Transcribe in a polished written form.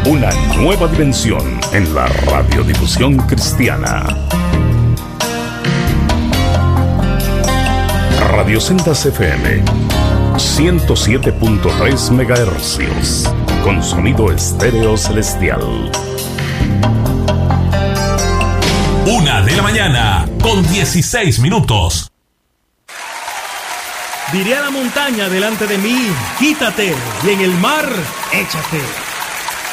Una nueva dimensión en la radiodifusión cristiana. Radio Sendas FM 107.3 MHz con sonido estéreo celestial. 1:00 a.m. con 16 minutos. Diré a la montaña delante de mí, quítate, y en el mar, échate.